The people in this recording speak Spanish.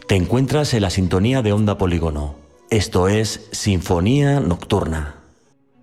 Te encuentras en la sintonía de Onda Polígono. Esto es Sinfonía Nocturna.